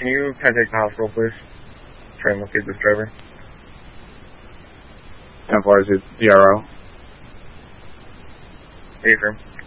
can you contact the hospital, please? Try and locate this driver. 10-4 is DRO. Affirm.